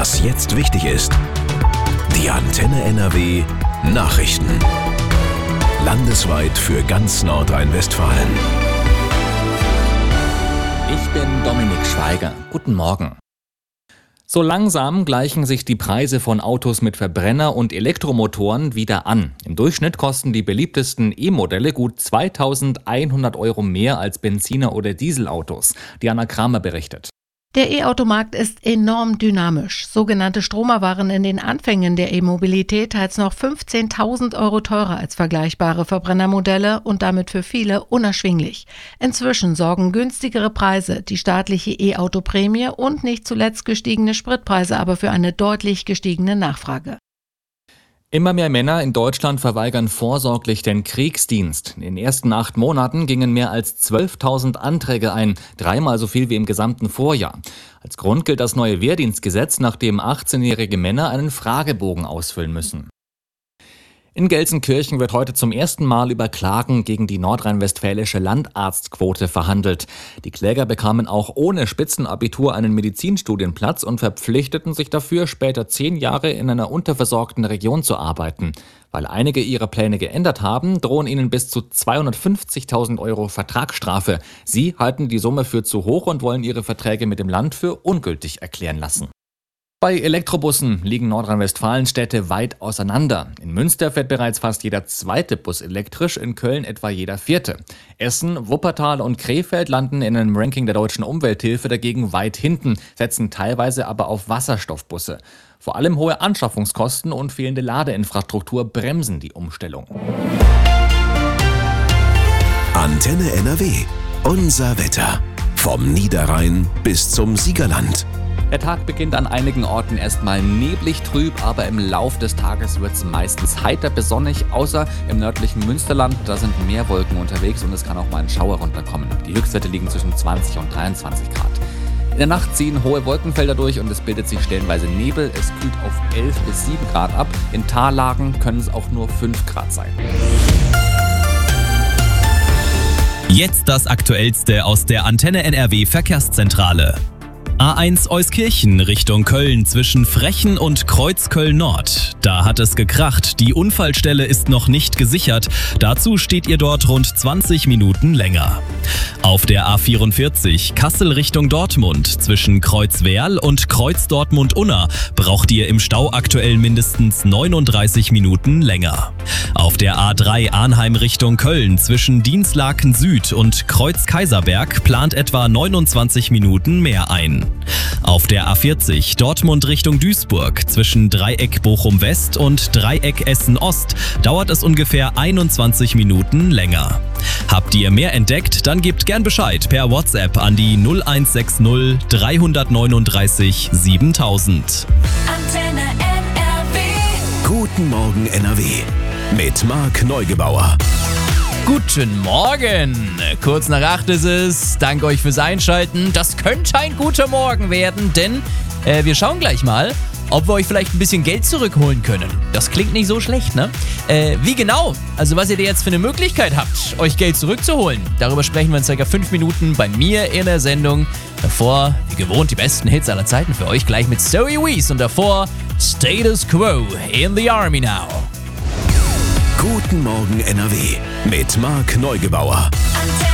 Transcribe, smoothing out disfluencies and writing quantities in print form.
Was jetzt wichtig ist. Die Antenne NRW Nachrichten. Landesweit für ganz Nordrhein-Westfalen. Ich bin Dominik Schweiger. Guten Morgen. So langsam gleichen sich die Preise von Autos mit Verbrenner- und Elektromotoren wieder an. Im Durchschnitt kosten die beliebtesten E-Modelle gut 2.100 € mehr als Benziner- oder Dieselautos. Diana Kramer berichtet. Der E-Automarkt ist enorm dynamisch. Sogenannte Stromer waren in den Anfängen der E-Mobilität teils noch 15.000 € teurer als vergleichbare Verbrennermodelle und damit für viele unerschwinglich. Inzwischen sorgen günstigere Preise, die staatliche E-Auto-Prämie und nicht zuletzt gestiegene Spritpreise aber für eine deutlich gestiegene Nachfrage. Immer mehr Männer in Deutschland verweigern vorsorglich den Kriegsdienst. In den ersten 8 Monaten gingen mehr als 12.000 Anträge ein, 3-mal so viel wie im gesamten Vorjahr. Als Grund gilt das neue Wehrdienstgesetz, nach dem 18-jährige Männer einen Fragebogen ausfüllen müssen. In Gelsenkirchen wird heute zum ersten Mal über Klagen gegen die nordrhein-westfälische Landarztquote verhandelt. Die Kläger bekamen auch ohne Spitzenabitur einen Medizinstudienplatz und verpflichteten sich dafür, später 10 Jahre in einer unterversorgten Region zu arbeiten. Weil einige ihre Pläne geändert haben, drohen ihnen bis zu 250.000 € Vertragsstrafe. Sie halten die Summe für zu hoch und wollen ihre Verträge mit dem Land für ungültig erklären lassen. Bei Elektrobussen liegen Nordrhein-Westfalen-Städte weit auseinander. In Münster fährt bereits fast jeder 2. Bus elektrisch, in Köln etwa jeder 4. Essen, Wuppertal und Krefeld landen in einem Ranking der Deutschen Umwelthilfe dagegen weit hinten, setzen teilweise aber auf Wasserstoffbusse. Vor allem hohe Anschaffungskosten und fehlende Ladeinfrastruktur bremsen die Umstellung. Antenne NRW. Unser Wetter. Vom Niederrhein bis zum Siegerland. Der Tag beginnt an einigen Orten erstmal neblig trüb, aber im Lauf des Tages wird es meistens heiter bis sonnig, außer im nördlichen Münsterland. Da sind mehr Wolken unterwegs und es kann auch mal ein Schauer runterkommen. Die Höchstwerte liegen zwischen 20 und 23 Grad. In der Nacht ziehen hohe Wolkenfelder durch und es bildet sich stellenweise Nebel. Es kühlt auf 11 bis 7 Grad ab. In Tallagen können es auch nur 5 Grad sein. Jetzt das Aktuellste aus der Antenne NRW Verkehrszentrale. A1 Euskirchen Richtung Köln zwischen Frechen und Kreuzköln-Nord. Da hat es gekracht. Die Unfallstelle ist noch nicht gesichert. Dazu steht ihr dort rund 20 Minuten länger. Auf der A44 Kassel Richtung Dortmund zwischen Kreuzwerl und Kreuz Dortmund-Unna braucht ihr im Stau aktuell mindestens 39 Minuten länger. Auf der A3 Arnheim Richtung Köln zwischen Dinslaken Süd und Kreuz Kaiserberg plant etwa 29 Minuten mehr ein. Auf der A40 Dortmund Richtung Duisburg zwischen Dreieck Bochum West und Dreieck Essen Ost dauert es ungefähr 21 Minuten länger. Habt ihr mehr entdeckt, dann gebt gern Bescheid per WhatsApp an die 0160 339 7000. Antenne NRW. Guten Morgen NRW. Mit Marc Neugebauer. Guten Morgen! Kurz nach 8 ist es. Danke euch fürs Einschalten. Das könnte ein guter Morgen werden, denn wir schauen gleich mal, ob wir euch vielleicht ein bisschen Geld zurückholen können. Das klingt nicht so schlecht, ne? Wie genau? Also was ihr jetzt für eine Möglichkeit habt, euch Geld zurückzuholen. Darüber sprechen wir in ca. 5 Minuten bei mir in der Sendung. Davor, wie gewohnt, die besten Hits aller Zeiten für euch gleich mit Zoe Wees. Und davor Status Quo in the Army Now. Guten Morgen NRW mit Marc Neugebauer. Antenne